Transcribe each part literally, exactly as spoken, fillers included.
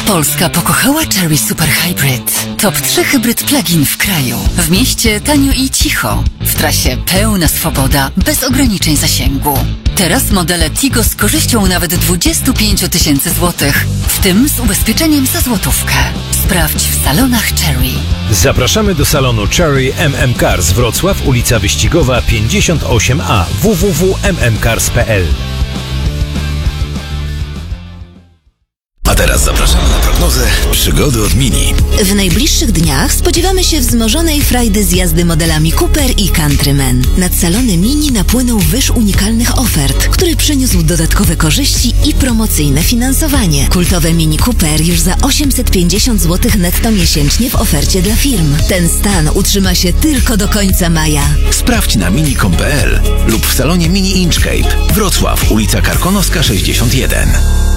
Polska pokochała Chery Super Hybrid. Top trzy hybryd plug-in w kraju. W mieście tanio i cicho. W trasie pełna swoboda, bez ograniczeń zasięgu. Teraz modele Tigo z korzyścią nawet dwadzieścia pięć tysięcy złotych, w tym z ubezpieczeniem za złotówkę. Sprawdź w salonach Chery. Zapraszamy do salonu Chery M M Cars Wrocław, ulica Wyścigowa pięćdziesiąt osiem A, w w w kropka m m cars kropka p l. A teraz zapraszamy na prognozę przygody od Mini. W najbliższych dniach spodziewamy się wzmożonej frajdy z jazdy modelami Cooper i Countryman. Nad salony Mini napłynął wyż unikalnych ofert, który przyniósł dodatkowe korzyści i promocyjne finansowanie. Kultowe Mini Cooper już za osiemset pięćdziesiąt złotych netto miesięcznie w ofercie dla firm. Ten stan utrzyma się tylko do końca maja. Sprawdź na mini kropka com kropka p l lub w salonie Mini Inchcape. Wrocław, ulica Karkonoska sześćdziesiąt jeden.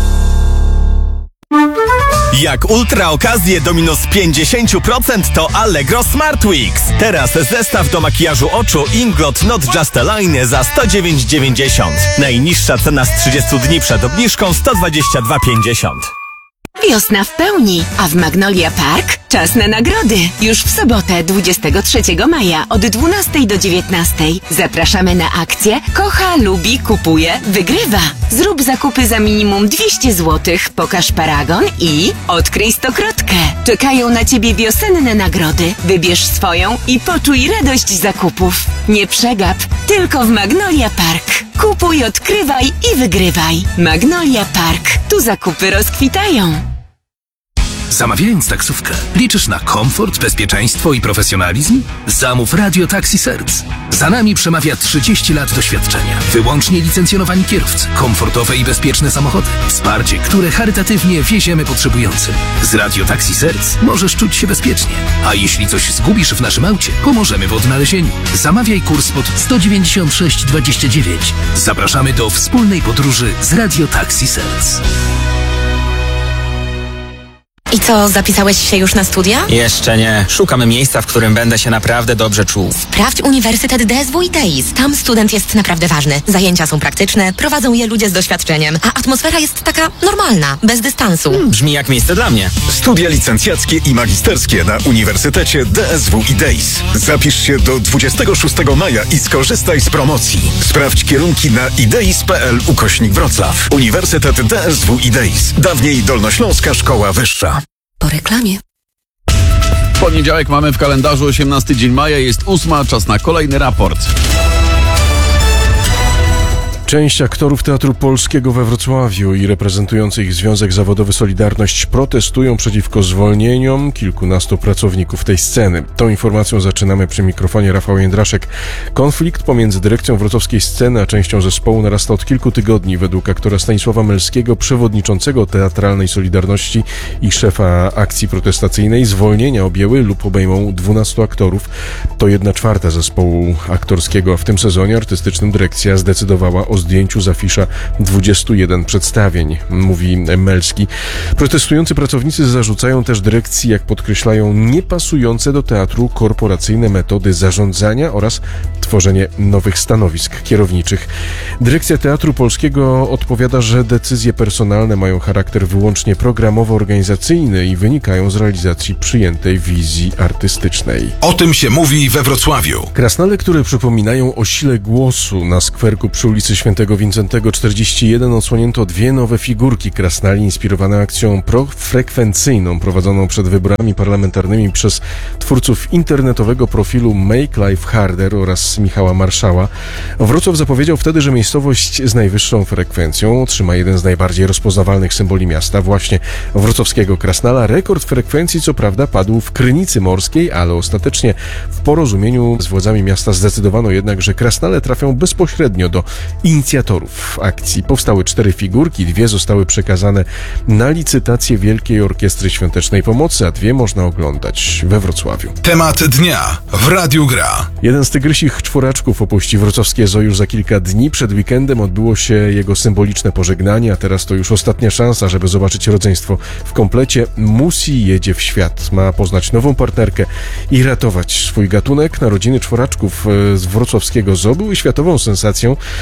Jak ultra okazje do minus pięćdziesiąt procent to Allegro Smart Weeks. Teraz zestaw do makijażu oczu Inglot Not Just a Line za sto dziewięć dziewięćdziesiąt. Najniższa cena z trzydziestu dni przed obniżką sto dwadzieścia dwa pięćdziesiąt. Wiosna w pełni, a w Magnolia Park czas na nagrody. Już w sobotę dwudziestego trzeciego maja od dwunastej do dziewiętnastej zapraszamy na akcję Kocha, lubi, kupuje, wygrywa. Zrób zakupy za minimum dwieście złotych, pokaż paragon i odkryj stokrotkę. Czekają na Ciebie wiosenne nagrody. Wybierz swoją i poczuj radość zakupów. Nie przegap, tylko w Magnolia Park. Kupuj, odkrywaj i wygrywaj. Magnolia Park. Tu zakupy rozkwitają. Zamawiając taksówkę, liczysz na komfort, bezpieczeństwo i profesjonalizm? Zamów Radio Taxi Serc. Za nami przemawia trzydzieści lat doświadczenia. Wyłącznie licencjonowani kierowcy, komfortowe i bezpieczne samochody, wsparcie, które charytatywnie wieziemy potrzebującym. Z Radio Taxi Serc możesz czuć się bezpiecznie. A jeśli coś zgubisz w naszym aucie, pomożemy w odnalezieniu. Zamawiaj kurs pod sto dziewięćdziesiąt sześć dwadzieścia dziewięć. Zapraszamy do wspólnej podróży z Radio Taxi Serc. I co, zapisałeś się już na studia? Jeszcze nie. Szukamy miejsca, w którym będę się naprawdę dobrze czuł. Sprawdź Uniwersytet D S W i D I S. Tam student jest naprawdę ważny. Zajęcia są praktyczne, prowadzą je ludzie z doświadczeniem, a atmosfera jest taka normalna, bez dystansu. Hmm, brzmi jak miejsce dla mnie. Studia licencjackie i magisterskie na Uniwersytecie D S W i D I S. Zapisz się do dwudziestego szóstego maja i skorzystaj z promocji. Sprawdź kierunki na ideis kropka p l ukośnik Wrocław. Uniwersytet D S W i D I S. Dawniej Dolnośląska Szkoła Wyższa. Po reklamie. Poniedziałek mamy w kalendarzu, osiemnasty dzień maja, jest ósma, czas na kolejny raport. Część aktorów Teatru Polskiego we Wrocławiu i reprezentujący ich Związek Zawodowy Solidarność protestują przeciwko zwolnieniom kilkunastu pracowników tej sceny. Tą informacją zaczynamy przy mikrofonie. Rafał Jędraszek. Konflikt pomiędzy dyrekcją wrocławskiej sceny a częścią zespołu narasta od kilku tygodni. Według aktora Stanisława Melskiego, przewodniczącego Teatralnej Solidarności i szefa akcji protestacyjnej, zwolnienia objęły lub obejmą dwunastu aktorów. To jedna czwarta zespołu aktorskiego, a w tym sezonie artystycznym dyrekcja zdecydowała o zdjęciu z afisza dwudziestu jeden przedstawień, mówi Melski. Protestujący pracownicy zarzucają też dyrekcji, jak podkreślają, niepasujące do teatru korporacyjne metody zarządzania oraz tworzenie nowych stanowisk kierowniczych. Dyrekcja Teatru Polskiego odpowiada, że decyzje personalne mają charakter wyłącznie programowo-organizacyjny i wynikają z realizacji przyjętej wizji artystycznej. O tym się mówi we Wrocławiu. Krasnale, które przypominają o sile głosu, na skwerku przy ulicy Świętego Wincentego czterdzieści jeden odsłonięto dwie nowe figurki krasnali inspirowane akcją profrekwencyjną prowadzoną przed wyborami parlamentarnymi przez twórców internetowego profilu Make Life Harder oraz Michała Marszała. Wrocław zapowiedział wtedy, że miejscowość z najwyższą frekwencją otrzyma jeden z najbardziej rozpoznawalnych symboli miasta, właśnie wrocławskiego krasnala. Rekord frekwencji co prawda padł w Krynicy Morskiej, ale ostatecznie w porozumieniu z władzami miasta zdecydowano jednak, że krasnale trafią bezpośrednio do inicjatorów akcji. Powstały cztery figurki, dwie zostały przekazane na licytację Wielkiej Orkiestry Świątecznej Pomocy, a dwie można oglądać we Wrocławiu. Temat dnia w Radiu Gra. Jeden z tygrysich czworaczków opuści wrocławskie zoo już za kilka dni. Przed weekendem odbyło się jego symboliczne pożegnanie, a teraz to już ostatnia szansa, żeby zobaczyć rodzeństwo w komplecie. Musi jedzie w świat. Ma poznać nową partnerkę i ratować swój gatunek. Narodziny czworaczków z wrocławskiego zoo były światową sensacją. Tygrysy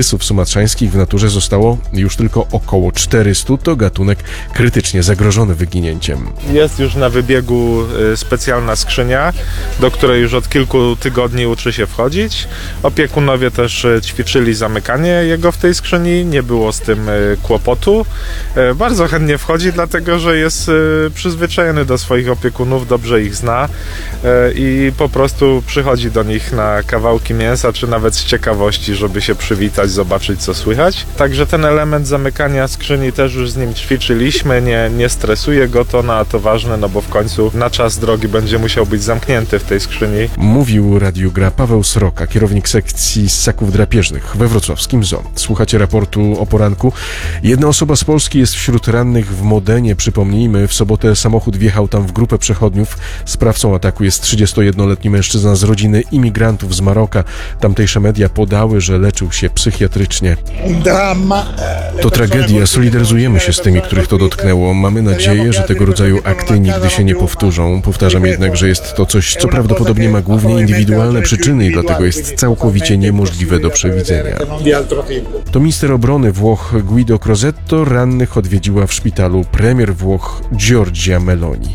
tygrzysów sumatrzańskich w naturze zostało już tylko około czterysta. To gatunek krytycznie zagrożony wyginięciem. Jest już na wybiegu specjalna skrzynia, do której już od kilku tygodni uczy się wchodzić. Opiekunowie też ćwiczyli zamykanie jego w tej skrzyni, nie było z tym kłopotu. Bardzo chętnie wchodzi, dlatego że jest przyzwyczajony do swoich opiekunów, dobrze ich zna i po prostu przychodzi do nich na kawałki mięsa, czy nawet z ciekawości, żeby się przywitać, zobaczyć co słychać. Także ten element zamykania skrzyni też już z nim ćwiczyliśmy, nie, nie stresuje go to, no a to ważne, no bo w końcu na czas drogi będzie musiał być zamknięty w tej skrzyni. Mówił Radiu Gra Paweł Sroka, kierownik sekcji ssaków drapieżnych we wrocławskim zoo. Słuchacie raportu o poranku. Jedna osoba z Polski jest wśród rannych w Modenie. Przypomnijmy, w sobotę samochód wjechał tam w grupę przechodniów. Sprawcą ataku jest trzydziestojednoletni mężczyzna z rodziny imigrantów z Maroka. Tamtejsze media podały, że leczył się psychiatrycznie. To tragedia. Solidaryzujemy się z tymi, których to dotknęło. Mamy nadzieję, że tego rodzaju akty nigdy się nie powtórzą. Powtarzam jednak, że jest to coś, co prawdopodobnie ma głównie indywidualne przyczyny i dlatego jest całkowicie niemożliwe do przewidzenia. To minister obrony Włoch Guido Crosetto rannych odwiedziła w szpitalu premier Włoch Giorgia Meloni.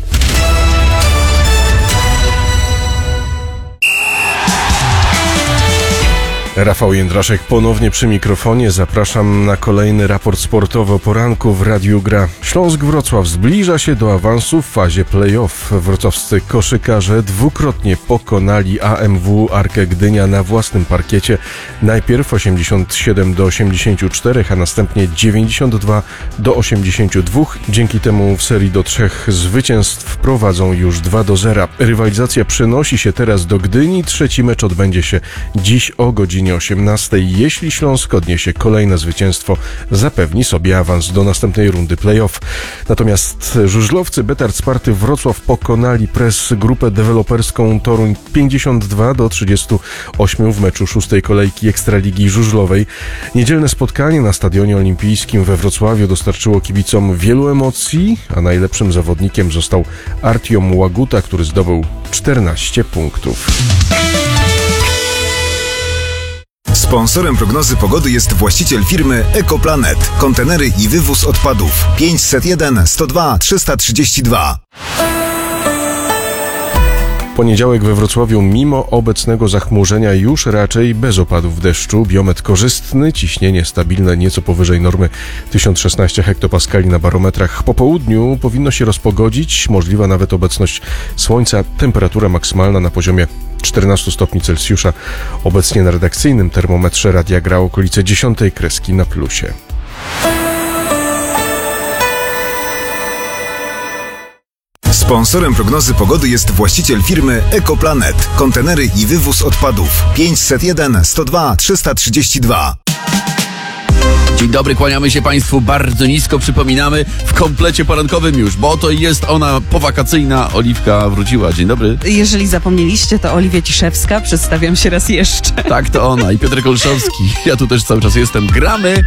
Rafał Jędraszek ponownie przy mikrofonie. Zapraszam na kolejny raport sportowy o poranku w Radiu Gra. Śląsk Wrocław zbliża się do awansu w fazie play-off. Wrocławscy koszykarze dwukrotnie pokonali A M W Arkę Gdynia na własnym parkiecie. Najpierw osiemdziesiąt siedem do osiemdziesięciu czterech, a następnie dziewięćdziesiąt dwa do osiemdziesięciu dwóch. Dzięki temu w serii do trzech zwycięstw prowadzą już dwa do zera. Rywalizacja przenosi się teraz do Gdyni. Trzeci mecz odbędzie się dziś o godzinie osiemnastej. Jeśli Śląsk odniesie kolejne zwycięstwo, zapewni sobie awans do następnej rundy play-off. Natomiast żużlowcy Betard Sparty Wrocław pokonali Press grupę deweloperską Toruń pięćdziesiąt dwa do trzydziestu ośmiu w meczu szóstej kolejki Ekstraligi Żużlowej. Niedzielne spotkanie na Stadionie Olimpijskim we Wrocławiu dostarczyło kibicom wielu emocji, a najlepszym zawodnikiem został Artiom Łaguta, który zdobył czternaście punktów. Sponsorem prognozy pogody jest właściciel firmy Ekoplanet. Kontenery i wywóz odpadów. pięćset jeden sto dwa trzysta trzydzieści dwa. Poniedziałek we Wrocławiu mimo obecnego zachmurzenia już raczej bez opadów deszczu. Biometr korzystny, ciśnienie stabilne nieco powyżej normy tysiąc szesnaście hektopaskali na barometrach. Po południu powinno się rozpogodzić, możliwa nawet obecność słońca. Temperatura maksymalna na poziomie czternaście stopni Celsjusza. Obecnie na redakcyjnym termometrze Radia Gra okolice dziesiątej kreski na plusie. Sponsorem prognozy pogody jest właściciel firmy Ekoplanet. Kontenery i wywóz odpadów. pięćset jeden sto dwa trzysta trzydzieści dwa. Dzień dobry, kłaniamy się Państwu bardzo nisko, przypominamy w komplecie porankowym już, bo to jest ona powakacyjna. Oliwka wróciła, dzień dobry. Jeżeli zapomnieliście, to Oliwia Ciszewska, przedstawiam się raz jeszcze. Tak, to ona i Piotr Olszowski. Ja tu też cały czas jestem, gramy.